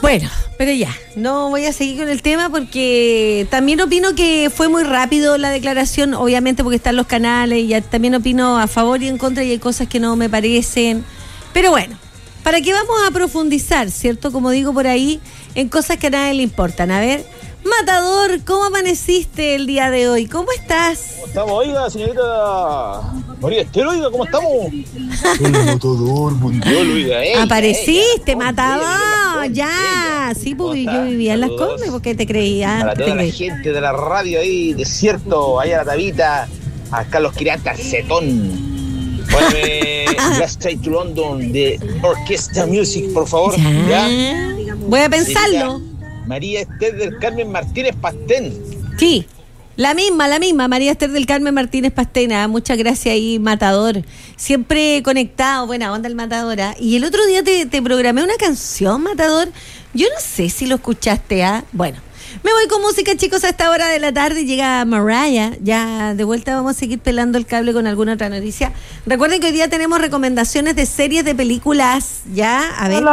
Bueno, pero ya, no voy a seguir con el tema porque también opino que fue muy rápido la declaración, obviamente porque están los canales y ya también opino a favor y en contra y hay cosas que no me parecen. Pero bueno, ¿para qué vamos a profundizar, cierto? Como digo por ahí, en cosas que a nadie le importan. A ver, Matador, ¿cómo amaneciste el día de hoy? ¿Cómo estás? ¿Cómo estamos, oiga, señorita María Esther, oiga, ¿cómo estamos? El Matador Mundial, oiga, apareciste, Matador, ya. Sí, porque yo vivía en Las Condes, porque te creía. Para toda la gente de la radio ahí, desierto, allá a la Tabita, a Carlos Quirata, Cetón. Póngame Last Train to London de Orchestra Music, por favor. ¿Ya? Voy a pensarlo. María Esther del Carmen Martínez Pastén. Sí, la misma, María Esther del Carmen Martínez Pastena. Muchas gracias ahí, Matador. Siempre conectado, buena onda el Matador. Y el otro día te programé una canción, Matador. Yo no sé si lo escuchaste, Bueno, me voy con música, chicos, a esta hora de la tarde. Llega Mariah. Ya de vuelta vamos a seguir pelando el cable con alguna otra noticia. Recuerden que hoy día tenemos recomendaciones de series, de películas. Ya, a ver.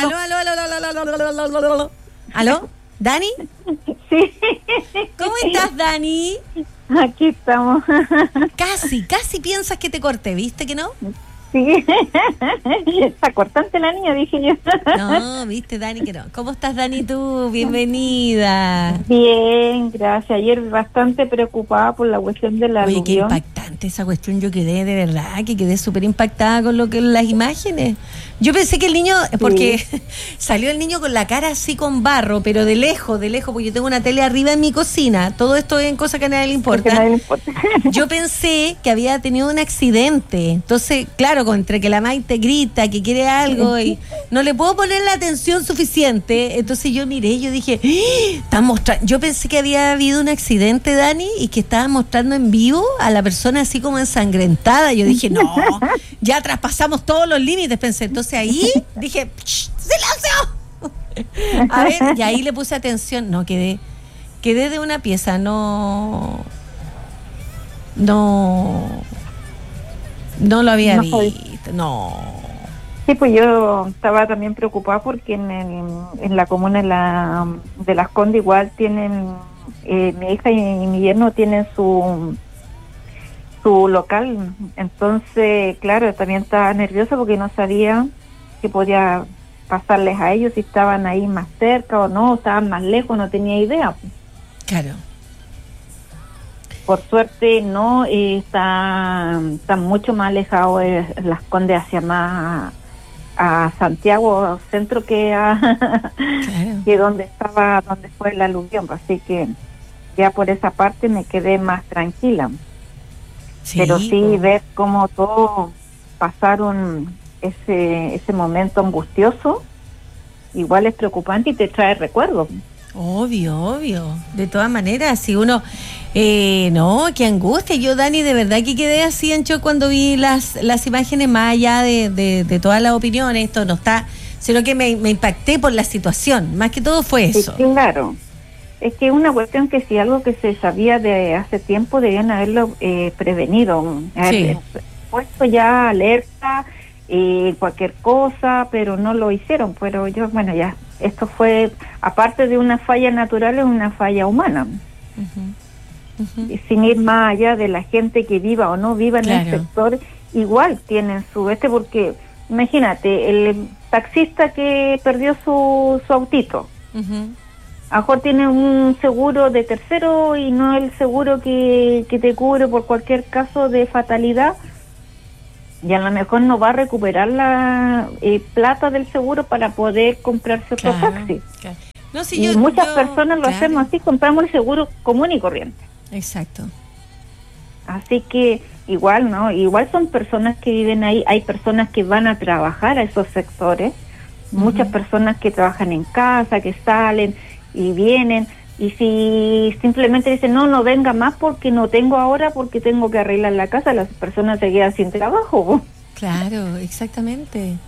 ¿Aló? ¿Dani? Sí. ¿Cómo estás, Dani? Aquí estamos. Casi piensas que te corté, ¿viste que no? Sí. Está cortante la niña, dije yo. No, viste, Dani, que no. ¿Cómo estás, Dani, tú? Bienvenida. Bien, gracias. Ayer bastante preocupada por la cuestión de la Oye, aluvión. qué impactante esa cuestión. Yo quedé, de verdad, que quedé súper impactada con lo que las imágenes. Yo pensé que el niño, porque salió el niño con la cara así con barro, pero de lejos, porque yo tengo una tele arriba en mi cocina. Todo esto es en cosas que a nadie le importa. Yo pensé que había tenido un accidente. Entonces, claro, entre que la Maite grita que quiere algo y no le puedo poner la atención suficiente. Entonces yo miré, yo dije, están mostrando. Yo pensé que había habido un accidente, Dani, y que estaban mostrando en vivo a la persona así como ensangrentada. Yo dije, no, ya traspasamos todos los límites, pensé. Entonces ahí dije, ¡silencio! A ver, y ahí le puse atención. No, quedé de una pieza, no lo había visto, no. Sí, pues yo estaba también preocupada porque en la comuna de Las Condes igual tienen, mi hija y mi yerno tienen su local. Entonces, claro, también estaba nerviosa porque no sabía qué podía pasarles a ellos, si estaban ahí más cerca o no, estaban más lejos, no tenía idea. Claro. Por suerte no, está mucho más alejado Las Condes hacia más a Santiago centro que claro. que donde fue la aluvión, así que ya por esa parte me quedé más tranquila. Sí, pero sí ver cómo todos pasaron ese momento angustioso, igual es preocupante y te trae recuerdos. Obvio. De todas maneras, si uno... no, qué angustia. Yo, Dani, de verdad que quedé así en shock cuando vi las imágenes, más allá de todas las opiniones. Esto no está... Sino que me impacté por la situación. Más que todo fue eso. Sí, claro. Es que es una cuestión que si algo que se sabía de hace tiempo, debían haberlo prevenido. Sí. Puesto ya alerta, cualquier cosa, pero no lo hicieron. Pero ya, esto fue, aparte de una falla natural, es una falla humana. Y sin ir más allá de la gente que viva o no viva en el sector, igual tienen su porque imagínate, el taxista que perdió su autito, a lo mejor tiene un seguro de tercero y no el seguro que te cubre por cualquier caso de fatalidad, y a lo mejor no va a recuperar la plata del seguro para poder comprarse otro taxi. Claro. No, si y muchas personas lo hacemos así, compramos el seguro común y corriente. Exacto. Así que igual, ¿no? Igual son personas que viven ahí, hay personas que van a trabajar a esos sectores, muchas personas que trabajan en casa, que salen y vienen, y si simplemente dicen, no venga más porque no tengo ahora, porque tengo que arreglar la casa, las personas se quedan sin trabajo. Claro, exactamente.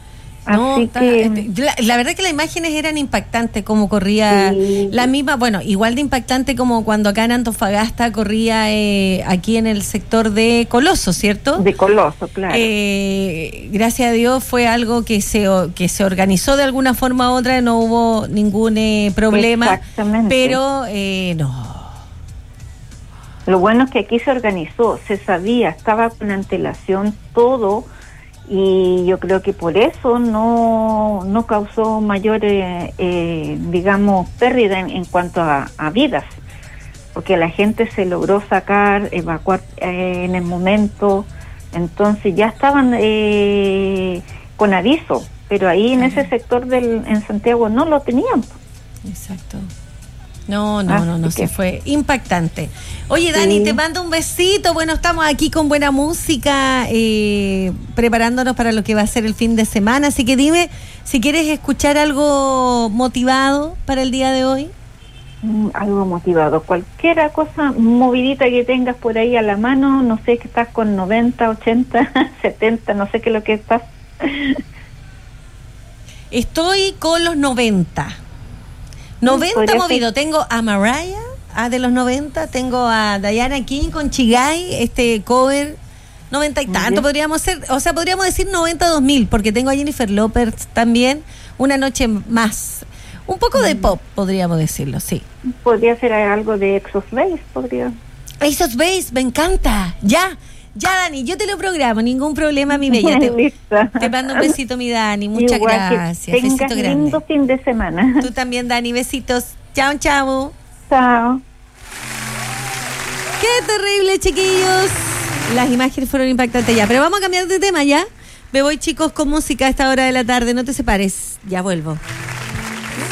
No, Así que la verdad que las imágenes eran impactantes, como corría la misma, bueno, igual de impactante como cuando acá en Antofagasta corría aquí en el sector de Coloso, ¿cierto? de Coloso, claro. Gracias a Dios fue algo que se organizó de alguna forma u otra, no hubo ningún problema. Exactamente. Pero no. Lo bueno es que aquí se organizó, se sabía, estaba con antelación todo, y yo creo que por eso no causó mayor, digamos, pérdida en cuanto a vidas, porque la gente se logró sacar, evacuar en el momento, entonces ya estaban con aviso, pero ahí en ese sector en Santiago no lo tenían. Exacto. No, sí, fue impactante. Oye, Dani, te mando un besito. Bueno, estamos aquí con buena música, preparándonos para lo que va a ser el fin de semana. Así que dime si quieres escuchar algo motivado para el día de hoy. Algo motivado. Cualquier cosa movidita que tengas por ahí a la mano. No sé, que estás con 90, 80, 70, no sé qué es lo que estás. Estoy con los 90. 90 movido, tengo a Mariah, de los 90, tengo a Diana King con Chigai, cover 90 y tanto, podríamos decir 90-2000, porque tengo a Jennifer Lopez también, Una noche más, un poco de pop, podríamos decirlo, sí. Podría ser algo de Ace of Base, podría. Ace of Base, me encanta, ya, Dani, yo te lo programo, ningún problema, mi bella. Te mando un besito, mi Dani, muchas igual, gracias. Que tengas besito lindo grande. fin de semana. Tú también, Dani, besitos. Chao. Chao. Qué terrible, chiquillos. Las imágenes fueron impactantes ya, pero vamos a cambiar de tema ya. Me voy, chicos, con música a esta hora de la tarde, no te separes, ya vuelvo.